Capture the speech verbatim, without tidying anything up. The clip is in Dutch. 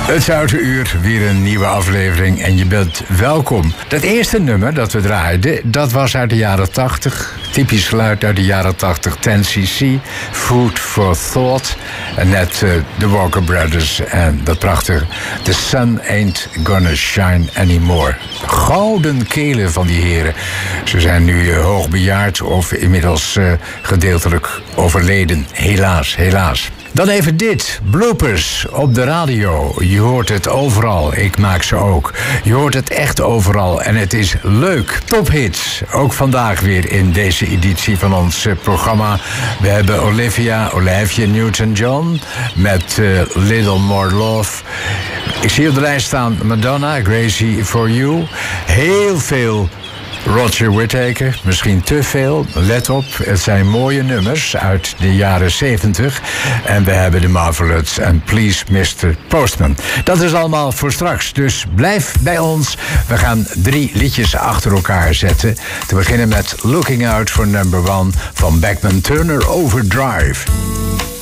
Het Zoute Uur, weer een nieuwe aflevering en je bent welkom. Dat eerste nummer dat we draaiden, dat was uit de jaren tachtig. Typisch geluid uit de jaren tachtig, ten cc, Food for Thought. En net uh, de Walker Brothers en dat prachtige The Sun Ain't Gonna Shine Anymore. Gouden kelen van die heren. Ze zijn nu uh, hoogbejaard of inmiddels uh, gedeeltelijk overleden. Helaas, helaas. Dan even dit. Bloopers op de radio. Je hoort het overal. Ik maak ze ook. Je hoort het echt overal. En het is leuk. Tophits. Ook vandaag weer in deze editie van ons programma. We hebben Olivia, Olivia Newton-John met uh, Little More Love. Ik zie op de lijst staan Madonna, Crazy for You. Heel veel Roger Whittaker, misschien te veel. Let op, het zijn mooie nummers uit de jaren zeventig. En we hebben de Marvelettes en Please mister Postman. Dat is allemaal voor straks, dus blijf bij ons. We gaan drie liedjes achter elkaar zetten. Te beginnen met Looking Out for Number One van Beckman Turner Overdrive.